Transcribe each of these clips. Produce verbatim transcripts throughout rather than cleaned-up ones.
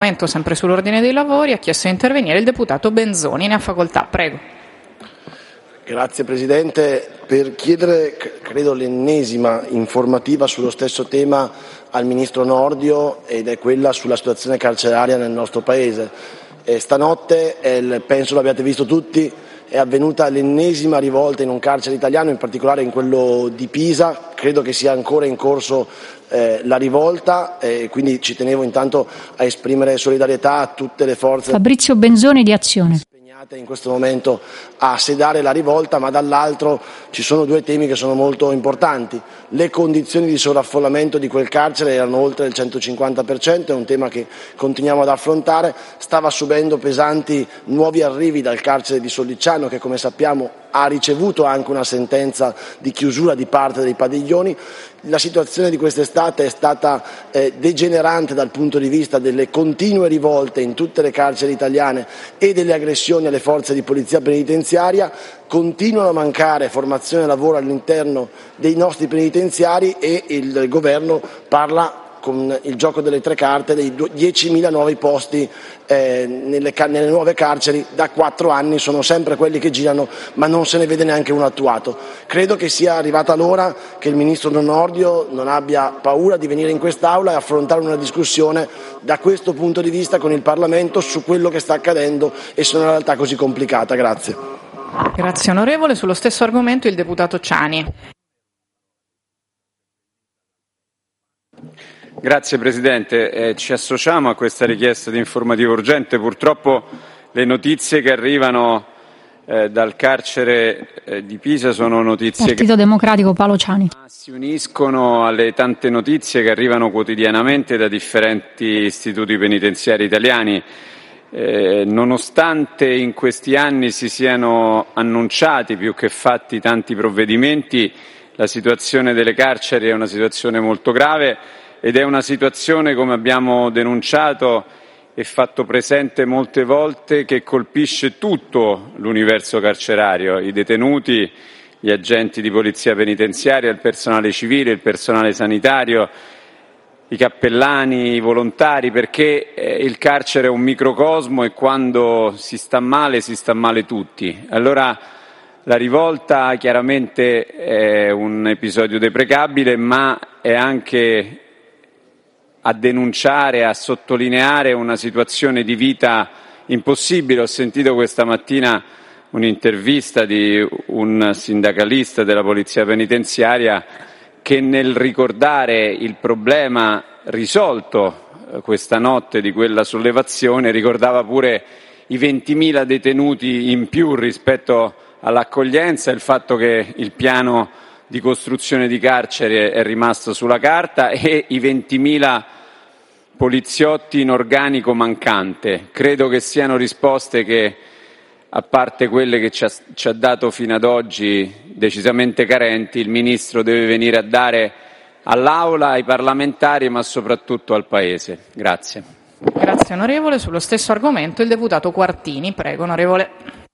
Sempre sull'ordine dei lavori ha chiesto di intervenire il deputato Benzoni. Ne ha facoltà. Prego. Grazie Presidente. Per chiedere, credo, l'ennesima informativa sullo stesso tema al Ministro Nordio, ed è quella sulla situazione carceraria nel nostro Paese. E stanotte, eh, penso l'abbiate visto tutti, è avvenuta l'ennesima rivolta in un carcere italiano, in particolare in quello di Pisa. Credo che sia ancora in corso eh, la rivolta, e quindi ci tenevo intanto a esprimere solidarietà a tutte le forze. Fabrizio Benzoni di Azione. In questo momento a sedare la rivolta, ma dall'altro ci sono due temi che sono molto importanti. Le condizioni di sovraffollamento di quel carcere erano oltre il centocinquanta per cento, è un tema che continuiamo ad affrontare. Stava subendo pesanti nuovi arrivi dal carcere di Sollicciano, che come sappiamo ha ricevuto anche una sentenza di chiusura di parte dei padiglioni. La situazione di quest'estate è stata eh, degenerante dal punto di vista delle continue rivolte in tutte le carceri italiane e delle aggressioni alle forze di polizia penitenziaria. Continuano a mancare formazione e lavoro all'interno dei nostri penitenziari e il Governo parla con il gioco delle tre carte dei diecimila nuovi posti eh, nelle, nelle nuove carceri. Da quattro anni sono sempre quelli che girano, ma non se ne vede neanche uno attuato. Credo che sia arrivata l'ora che il Ministro Nordio non abbia paura di venire in quest'Aula e affrontare una discussione da questo punto di vista con il Parlamento su quello che sta accadendo e su una realtà così complicata. Grazie. Grazie onorevole. Sullo stesso argomento il deputato Ciani. Grazie Presidente, eh, ci associamo a questa richiesta di informativa urgente. Purtroppo le notizie che arrivano eh, dal carcere eh, di Pisa sono notizie Partito che Democratico Paolo Ciani. si uniscono alle tante notizie che arrivano quotidianamente da differenti istituti penitenziari italiani. Eh, nonostante in questi anni si siano annunciati più che fatti tanti provvedimenti, la situazione delle carceri è una situazione molto grave. Ed è una situazione, come abbiamo denunciato e fatto presente molte volte, che colpisce tutto l'universo carcerario, i detenuti, gli agenti di polizia penitenziaria, il personale civile, il personale sanitario, i cappellani, i volontari, perché il carcere è un microcosmo e quando si sta male si sta male tutti. Allora la rivolta chiaramente è un episodio deprecabile, ma è anche a denunciare, a sottolineare una situazione di vita impossibile. Ho sentito questa mattina un'intervista di un sindacalista della Polizia Penitenziaria che nel ricordare il problema risolto questa notte di quella sollevazione ricordava pure i ventimila detenuti in più rispetto all'accoglienza e il fatto che il piano di costruzione di carcere è rimasto sulla carta e i ventimila poliziotti in organico mancante. Credo che siano risposte che, a parte quelle che ci ha, ci ha dato fino ad oggi, decisamente carenti, il Ministro deve venire a dare all'Aula, ai parlamentari, ma soprattutto al Paese. Grazie. Grazie onorevole. Sullo stesso argomento il deputato Quartini. Prego onorevole.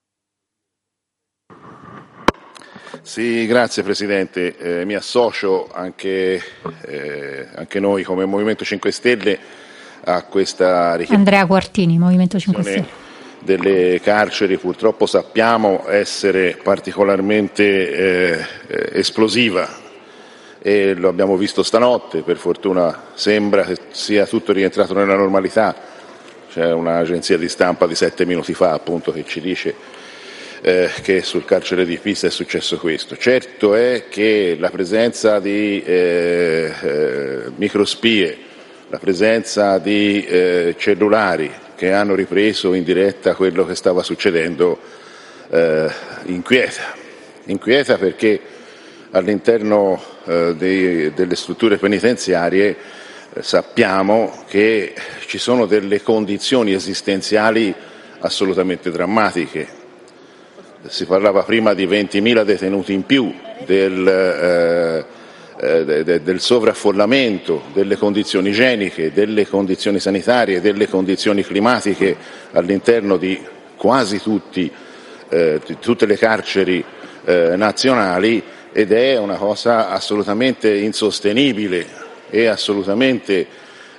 Sì, grazie Presidente. Eh, mi associo anche, eh, anche noi come Movimento cinque Stelle a questa richiesta. Andrea Quartini, Movimento cinque Stelle. Delle carceri purtroppo sappiamo essere particolarmente eh, esplosiva e lo abbiamo visto stanotte. Per fortuna sembra che sia tutto rientrato nella normalità. C'è un'agenzia di stampa di sette minuti fa appunto che ci dice Eh, che sul carcere di Pisa è successo questo. Certo è che la presenza di eh, eh, microspie, la presenza di eh, cellulari che hanno ripreso in diretta quello che stava succedendo eh, inquieta. Inquieta perché all'interno eh, dei, delle strutture penitenziarie eh, sappiamo che ci sono delle condizioni esistenziali assolutamente drammatiche. Si parlava prima di ventimila detenuti in più, del, eh, eh, de, del sovraffollamento, delle condizioni igieniche, delle condizioni sanitarie, delle condizioni climatiche all'interno di quasi tutti, eh, di tutte le carceri eh, nazionali, ed è una cosa assolutamente insostenibile e assolutamente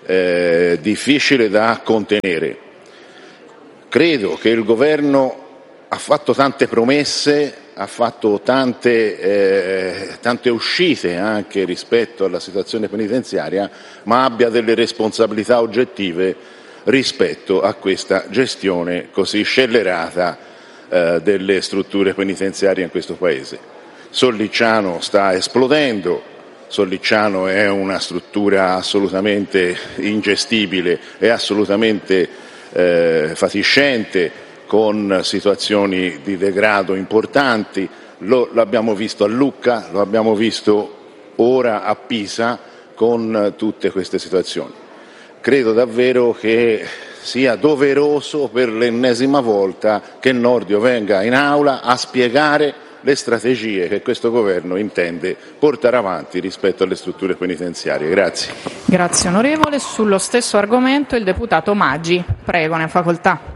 eh, difficile da contenere. Credo che il Governo ha fatto tante promesse, ha fatto tante, eh, tante uscite anche rispetto alla situazione penitenziaria, ma abbia delle responsabilità oggettive rispetto a questa gestione così scellerata eh, delle strutture penitenziarie in questo Paese. Sollicciano sta esplodendo, Sollicciano è una struttura assolutamente ingestibile e assolutamente eh, fatiscente, con situazioni di degrado importanti. Lo, l'abbiamo visto a Lucca, lo abbiamo visto ora a Pisa con tutte queste situazioni. Credo davvero che sia doveroso per l'ennesima volta che Nordio venga in aula a spiegare le strategie che questo Governo intende portare avanti rispetto alle strutture penitenziarie. Grazie. Grazie onorevole. Sullo stesso argomento il deputato Maggi. Prego, ne ha facoltà.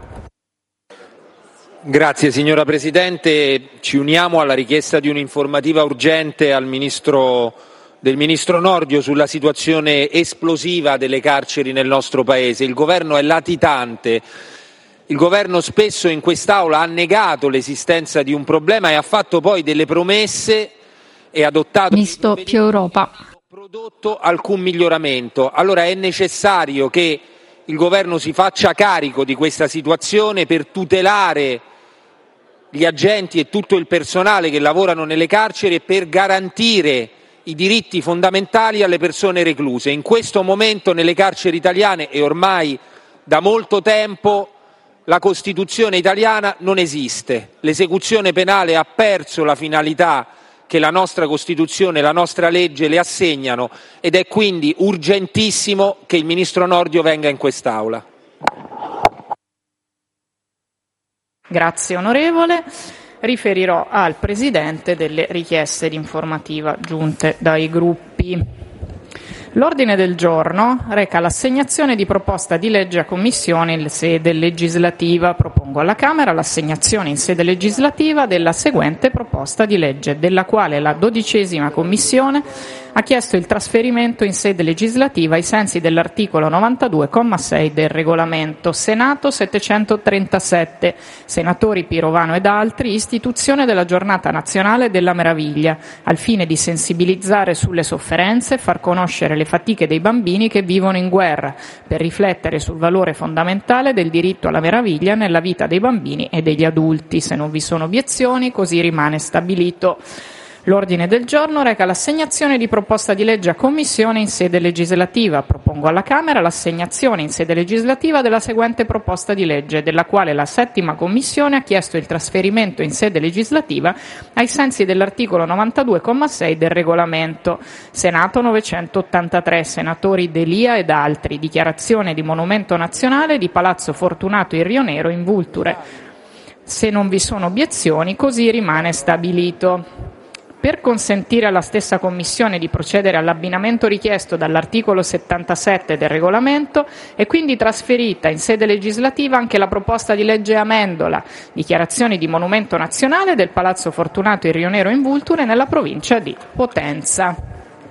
Grazie signora Presidente, ci uniamo alla richiesta di un'informativa urgente al ministro, del Ministro Nordio sulla situazione esplosiva delle carceri nel nostro Paese. Il Governo è latitante, il Governo spesso in quest'Aula ha negato l'esistenza di un problema e ha fatto poi delle promesse e adottato Misto più Europa. Non ha prodotto alcun miglioramento. Allora è necessario che il Governo si faccia carico di questa situazione per tutelare gli agenti e tutto il personale che lavorano nelle carceri e per garantire i diritti fondamentali alle persone recluse. In questo momento nelle carceri italiane e ormai da molto tempo la Costituzione italiana non esiste. L'esecuzione penale ha perso la finalità che la nostra Costituzione e la nostra legge le assegnano ed è quindi urgentissimo che il Ministro Nordio venga in quest'Aula. Grazie onorevole. Riferirò al Presidente delle richieste di informativa giunte dai gruppi. L'ordine del giorno reca l'assegnazione di proposta di legge a commissione in sede legislativa. Propongo alla Camera l'assegnazione in sede legislativa della seguente proposta di legge, della quale la dodicesima commissione ha chiesto il trasferimento in sede legislativa ai sensi dell'articolo novantadue comma sei del regolamento. Senato settecentotrentasette. Senatori Pirovano ed altri. Istituzione della Giornata Nazionale della Meraviglia, al fine di sensibilizzare sulle sofferenze e far conoscere le fatiche dei bambini che vivono in guerra, per riflettere sul valore fondamentale del diritto alla meraviglia nella vita dei bambini e degli adulti. Se non vi sono obiezioni, così rimane stabilito. L'ordine del giorno reca l'assegnazione di proposta di legge a commissione in sede legislativa. Propongo alla Camera l'assegnazione in sede legislativa della seguente proposta di legge, della quale la settima commissione ha chiesto il trasferimento in sede legislativa ai sensi dell'articolo novantadue comma sei del regolamento. Senato novecentottantatré. Senatori D'Elia ed altri. Dichiarazione di monumento nazionale di Palazzo Fortunato in Rio Nero in Vulture. Se non vi sono obiezioni, così rimane stabilito. Per consentire alla stessa Commissione di procedere all'abbinamento richiesto dall'articolo settantasette del regolamento, è quindi trasferita in sede legislativa anche la proposta di legge Amendola, dichiarazione di monumento nazionale del Palazzo Fortunato in Rio Nero in Vulture nella provincia di Potenza.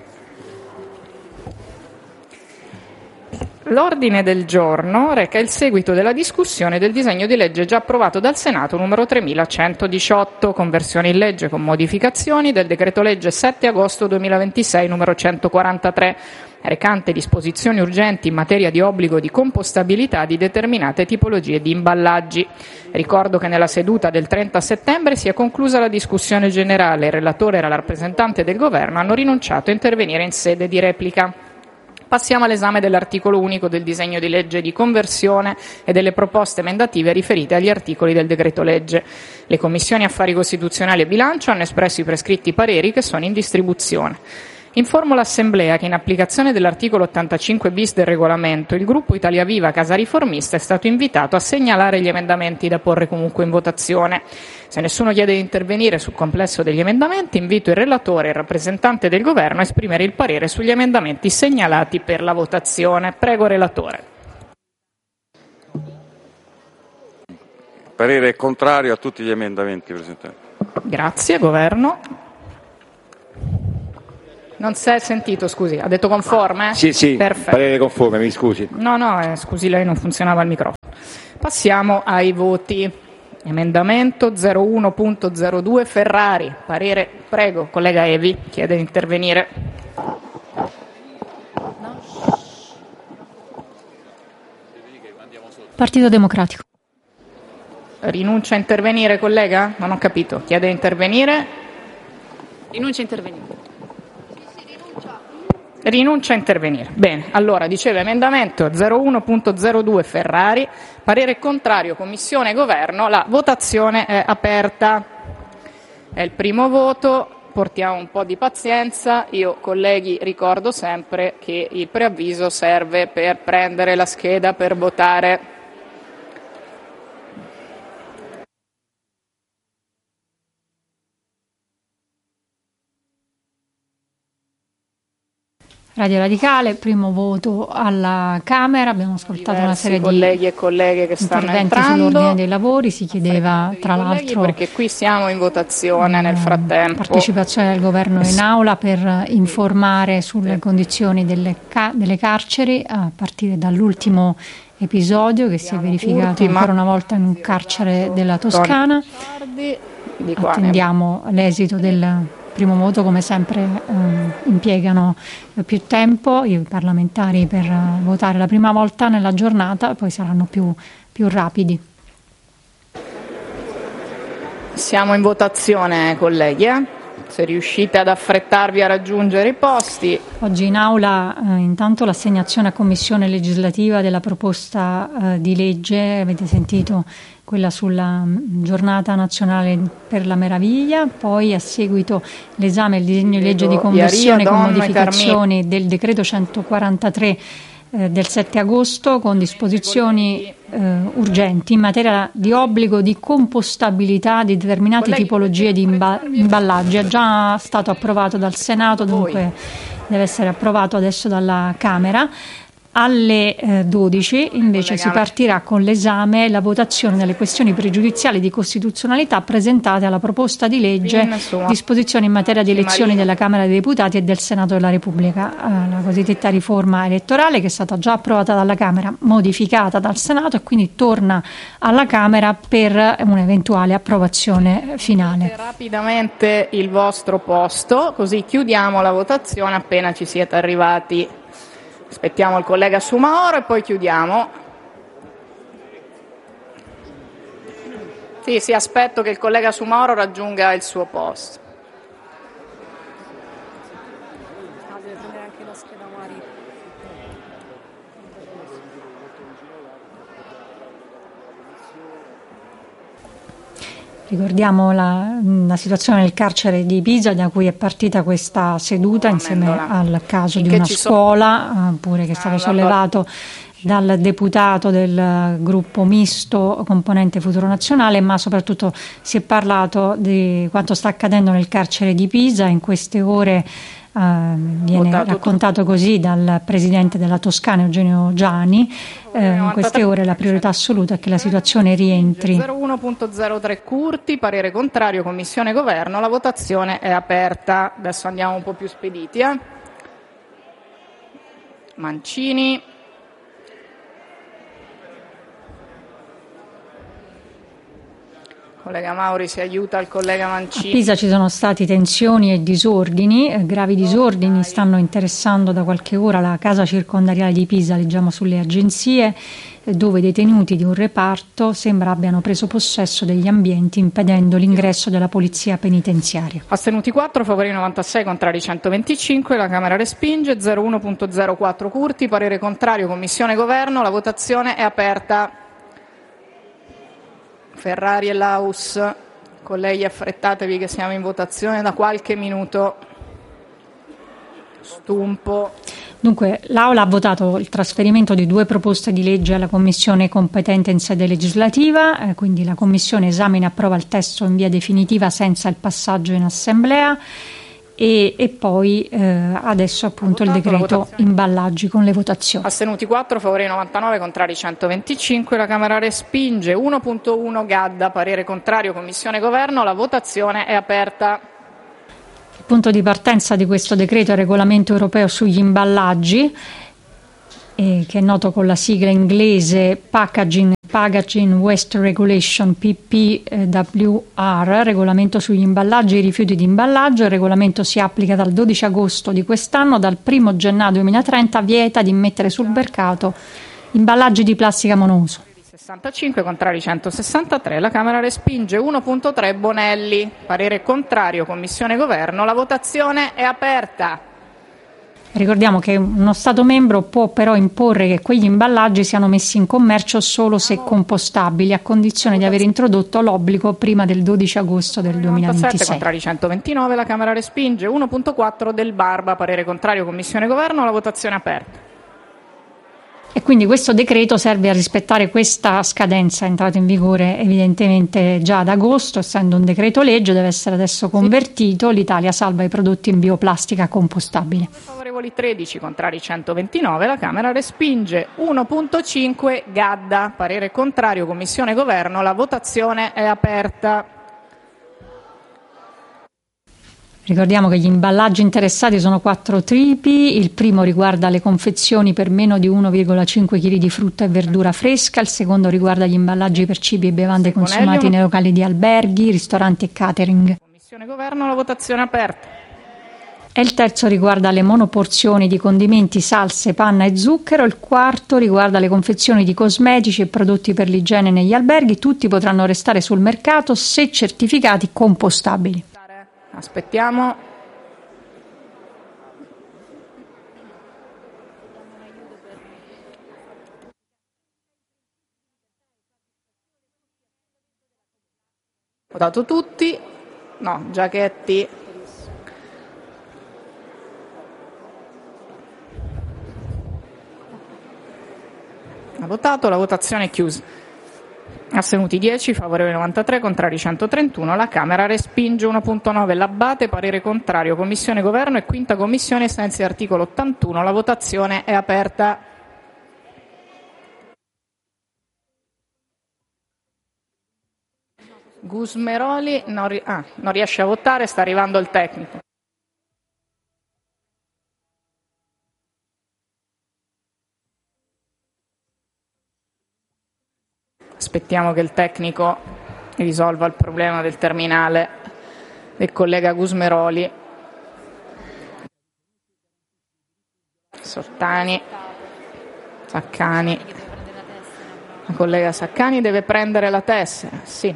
L'ordine del giorno reca il seguito della discussione del disegno di legge già approvato dal Senato numero tremilacentodiciotto, conversione in legge con modificazioni del decreto legge sette agosto duemilaventisei numero centoquarantatré, recante disposizioni urgenti in materia di obbligo di compostabilità di determinate tipologie di imballaggi. Ricordo che nella seduta del trenta settembre si è conclusa la discussione generale. Il relatore e la rappresentante del Governo hanno rinunciato a intervenire in sede di replica. Passiamo all'esame dell'articolo unico del disegno di legge di conversione e delle proposte emendative riferite agli articoli del decreto legge. Le Commissioni Affari Costituzionali e Bilancio hanno espresso i prescritti pareri che sono in distribuzione. Informo l'Assemblea che in applicazione dell'articolo ottantacinque bis del regolamento il gruppo Italia Viva Casa Riformista è stato invitato a segnalare gli emendamenti da porre comunque in votazione. Se nessuno chiede di intervenire sul complesso degli emendamenti, invito il relatore e il rappresentante del Governo a esprimere il parere sugli emendamenti segnalati per la votazione. Prego, relatore. Parere contrario a tutti gli emendamenti presentati. Grazie, Governo. Non si è sentito, scusi. Ha detto conforme? Sì, sì, perfetto. parere conforme, mi scusi. No, no, eh, scusi, lei non funzionava il microfono. Passiamo ai voti. Emendamento zero uno punto zero due Ferrari. Parere, prego, collega Evi, chiede di intervenire. Partito Democratico. Rinuncia a intervenire, collega? Non ho capito. Chiede di intervenire? Rinuncia a intervenire. Rinuncia a intervenire. Bene, allora diceva emendamento zero uno punto zero due Ferrari, parere contrario, Commissione e Governo, la votazione è aperta. È il primo voto, portiamo un po' di pazienza. Io, colleghi, ricordo sempre che il preavviso serve per prendere la scheda per votare. Radio Radicale, primo voto alla Camera, abbiamo ascoltato Diversi una serie colleghi di e colleghe che stanno interventi entrando. sull'ordine dei lavori, si chiedeva tra l'altro perché qui siamo in votazione nel frattempo. partecipazione del governo in aula per informare sulle condizioni delle, ca- delle carceri a partire dall'ultimo episodio che si è verificato Ultima. ancora una volta in un carcere della Toscana. Di qua ne- Attendiamo l'esito del primo voto, come sempre eh, impiegano più tempo i parlamentari per eh, votare la prima volta nella giornata, poi saranno più, più rapidi. Siamo in votazione, colleghi. Eh? Se riuscite ad affrettarvi a raggiungere i posti. Oggi in aula eh, intanto l'assegnazione a commissione legislativa della proposta eh, di legge, avete sentito quella sulla mh, giornata nazionale per la meraviglia, poi a seguito l'esame del disegno di legge di conversione Iaria, con Donno e modificazioni del decreto centoquarantatré eh, del sette agosto con disposizioni eh, urgenti in materia di obbligo di compostabilità di determinate tipologie di imba- imballaggi. È già stato approvato dal Senato, dunque deve essere approvato adesso dalla Camera. Alle eh, dodici invece si partirà con l'esame e la votazione delle questioni pregiudiziali di costituzionalità presentate alla proposta di legge disposizioni in materia di elezioni della Camera dei Deputati e del Senato della Repubblica, eh, la cosiddetta riforma elettorale che è stata già approvata dalla Camera, modificata dal Senato e quindi torna alla Camera per un'eventuale approvazione finale. Rapidamente il vostro posto, così chiudiamo la votazione appena ci siete arrivati. Aspettiamo il collega Soumahoro e poi chiudiamo. Sì, sì, aspetto che il collega Soumahoro raggiunga il suo posto. Ricordiamo la, la situazione nel carcere di Pisa, da cui è partita questa seduta insieme al caso di una scuola, pure che è stato sollevato dal deputato del gruppo misto componente Futuro Nazionale, ma soprattutto si è parlato di quanto sta accadendo nel carcere di Pisa in queste ore. Uh, viene Votato raccontato tutto. Così dal presidente della Toscana Eugenio Giani, uh, in queste ore la priorità assoluta è che la situazione rientri. zero uno punto zero tre Curti, parere contrario, Commissione Governo, la votazione è aperta. Adesso andiamo un po' più spediti. Eh? Mancini. Collega Mauri, si aiuta il collega Mancini. A Pisa ci sono stati tensioni e disordini, eh, gravi disordini stanno interessando da qualche ora la casa circondariale di Pisa, leggiamo sulle agenzie, eh, dove i detenuti di un reparto sembra abbiano preso possesso degli ambienti impedendo l'ingresso della polizia penitenziaria. Astenuti quattro, favorevoli novantasei, contrari centoventicinque, la Camera respinge. zero uno punto zero quattro Curti, parere contrario, Commissione Governo, la votazione è aperta. Ferrari e Laus, colleghi affrettatevi che siamo in votazione da qualche minuto. Stumpo. Dunque l'Aula ha votato il trasferimento di due proposte di legge alla Commissione competente in sede legislativa, eh, quindi la Commissione esamina e approva il testo in via definitiva senza il passaggio in Assemblea e, e poi eh, adesso appunto il decreto imballaggi con le votazioni. Astenuti quattro, favorevoli novantanove, contrari centoventicinque, la Camera respinge. uno punto uno Gadda, parere contrario, Commissione Governo, la votazione è aperta. punto di partenza di questo decreto è il regolamento europeo sugli imballaggi, eh, che è noto con la sigla inglese Packaging, Packaging Waste Regulation, P P W R, regolamento sugli imballaggi e i rifiuti di imballaggio. Il regolamento si applica dal dodici agosto di quest'anno, dal primo gennaio duemilatrenta vieta di mettere sul mercato imballaggi di plastica monouso. sessantacinque, contrari centosessantatré, la Camera respinge. uno punto tre Bonelli, parere contrario, Commissione Governo, la votazione è aperta. Ricordiamo che uno Stato membro può però imporre che quegli imballaggi siano messi in commercio solo se compostabili, a condizione di aver introdotto l'obbligo prima del dodici agosto del duemilaventisei. Contrari centoventinove, la Camera respinge. uno punto quattro Del Barba, parere contrario, Commissione Governo, la votazione è aperta. E quindi questo decreto serve a rispettare questa scadenza, è entrato in vigore evidentemente già ad agosto, essendo un decreto legge, deve essere adesso convertito. L'Italia salva i prodotti in bioplastica compostabile. Favorevoli tredici, contrari centoventinove, la Camera respinge. uno punto cinque Gadda, parere contrario, Commissione Governo, la votazione è aperta. Ricordiamo che gli imballaggi interessati sono quattro tipi. Il primo riguarda le confezioni per meno di uno virgola cinque chili di frutta e verdura fresca, il secondo riguarda gli imballaggi per cibi e bevande consumati nei locali di alberghi, ristoranti e catering. Commissione Governo, la votazione è aperta. E il terzo riguarda le monoporzioni di condimenti, salse, panna e zucchero. Il quarto riguarda le confezioni di cosmetici e prodotti per l'igiene negli alberghi. Tutti potranno restare sul mercato se certificati compostabili. Aspettiamo. Votato tutti? No, Giachetti. Ha votato, la votazione è chiusa. Astenuti dieci, favorevoli novantatré, contrari centotrentuno, la Camera respinge. uno punto nove L'Abbate, parere contrario, Commissione Governo e quinta Commissione ai sensi dell'articolo ottantuno, la votazione è aperta. Gusmeroli non, ri- ah, non riesce a votare, sta arrivando il tecnico. Aspettiamo che il tecnico risolva il problema del terminale del collega Gusmeroli. Sortani, Saccani. La collega Saccani deve prendere la tessera, sì.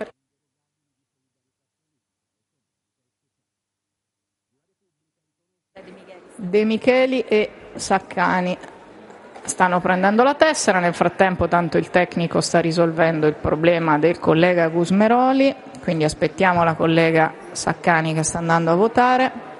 De Micheli e Saccani stanno prendendo la tessera. Nel frattempo tanto il tecnico sta risolvendo il problema del collega Gusmeroli, quindi aspettiamo la collega Saccani che sta andando a votare.